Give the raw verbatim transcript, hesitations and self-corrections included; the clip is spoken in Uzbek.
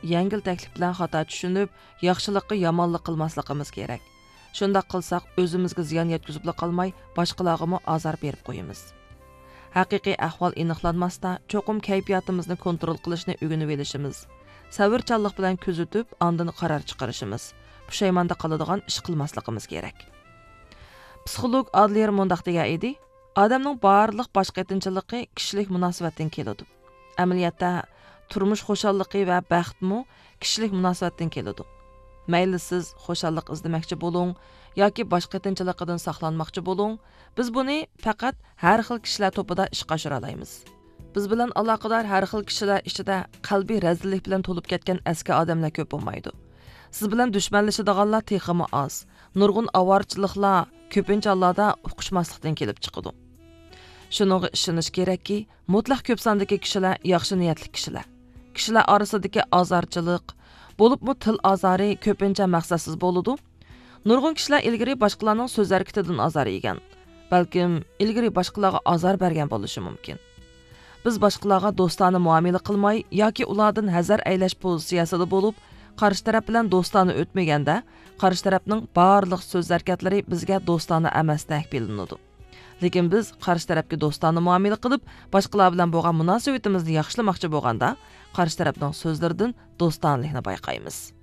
yengil taklif bilan xato tushunib, yaxshilikqa yomonlik qilmasligimiz kerak. Shunda qilsak, o'zimizga ziyon yetkazib qolmay, boshqalarga azor berib qo'yamiz. Haqiqiy ahvol aniqlanmasda, cho'qim kayfiyatimizni kontrol qilishni o'rganib olishimiz, savrchanlik bilan kuzatib, ondan qaror chiqarishimiz, pushaymonda qoladigan ish qilmasligimiz kerak. Psixolog Adler mundaq degan edi: odamning barliq boshqatinchiligi kishilik munosabatdan keladi. Amaliyotda turmush xushalliqi va baxtmi kishilik munosabatdan keladi. Mayli siz xushalliq izlamoqchi bo'ling yoki boshqatinchiligidan saqlanmoqchi bo'ling, biz buni faqat har xil kishilar to'pida ishga oshira olamiz. Biz bilan aloqador har xil kishilar ichida qalbiy razillik bilan to'lib ketgan aska odamlar ko'p bo'lmaydi. Siz bilan dushmanlashadiganlar texmi oz. Nurg'un avorchiliklar ko'pincha hollarda uqishmaslikdan kelib chiqadi. Shuningga ishonish kerakki, mutlaq ko'p sondagi kishilar yaxshi niyatli kishilar. Kishilar orasidagi azorchilik, bo'libmi til azori ko'pincha maqsadsiz bo'ladi. Nurg'un kishilar ilgari boshqalarning so'z harakatidan azor yegan, balkim ilgari boshqalarga azor bergan bo'lishi mumkin. Biz boshqalarga do'stona muomala qilmay yoki ulardan hazar aylash pozitsiyasida bo'lib, qarshi taraf bilan do'stona o'tmaganda, qarshi tarafning barliq so'z harakatlari bizga do'stona emasdek bilinadi. Lekin biz qarshi tarafga do'stona muomala qilib, boshqalar bilan bo'lgan munosabatimizni yaxshilamoqchi bo'lganda, qarshi tarafning so'zlaridan do'stonlikni bayqaymiz.